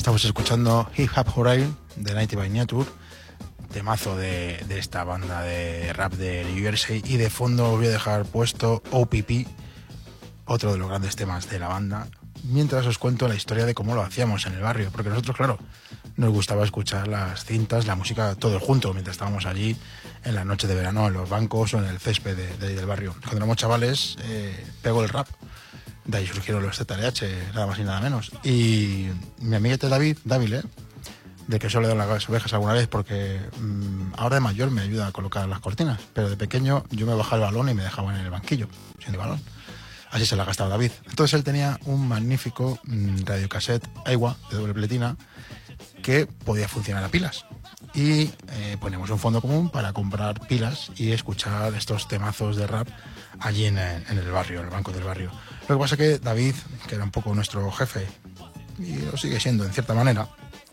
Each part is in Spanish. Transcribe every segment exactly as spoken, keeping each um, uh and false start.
Estamos escuchando Hip Hop Hooray de Nighty by Nature, temazo de, de esta banda de rap de New Jersey, y de fondo os voy a dejar puesto O P P, otro de los grandes temas de la banda, mientras os cuento la historia de cómo lo hacíamos en el barrio, porque nosotros, claro, nos gustaba escuchar las cintas, la música, todo junto, mientras estábamos allí en la noche de verano, en los bancos o en el césped de, de, del barrio. Cuando éramos chavales, eh, pegó el rap. De ahí surgieron los Z L H, nada más y nada menos. Y mi amiguete David, Dávila, del que solo le doy las ovejas alguna vez, porque mmm, ahora de mayor me ayuda a colocar las cortinas, pero de pequeño yo me bajaba el balón y me dejaba en el banquillo, sin el balón. Así se la gastaba David. Entonces él tenía un magnífico mmm, radiocassette Aiwa de doble pletina que podía funcionar a pilas. Y eh, ponemos un fondo común para comprar pilas y escuchar estos temazos de rap allí en, en el barrio, en el banco del barrio. Lo que pasa es que David, que era un poco nuestro jefe, y lo sigue siendo en cierta manera,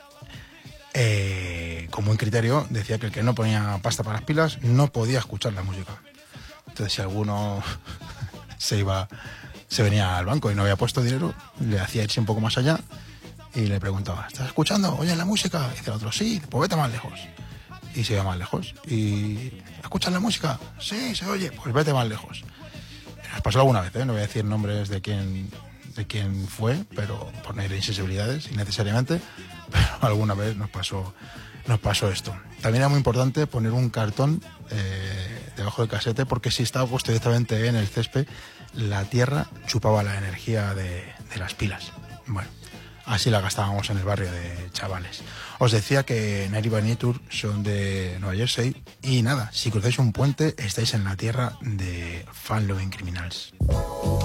eh, con buen criterio, decía que el que no ponía pasta para las pilas no podía escuchar la música. Entonces, si alguno se iba, se venía al banco y no había puesto dinero, le hacía irse un poco más allá y le preguntaba: ¿estás escuchando? ¿Oyes la música? Y dice el otro: sí, pues vete más lejos. Y se iba más lejos. ¿Y escuchas la música? Sí, se oye, pues vete más lejos. Nos pasó alguna vez, ¿eh? No voy a decir nombres de quién, de quién fue, pero por no ir a insensibilidades innecesariamente, pero alguna vez nos pasó, nos pasó esto. También era muy importante poner un cartón eh, debajo del casete, porque si estaba puesto directamente en el césped, la tierra chupaba la energía de, de las pilas. Bueno, así la gastábamos en el barrio de chavales. Os decía que Nighty by Nature son de Nueva Jersey y nada, si cruzáis un puente estáis en la tierra de Fun Loving Criminals.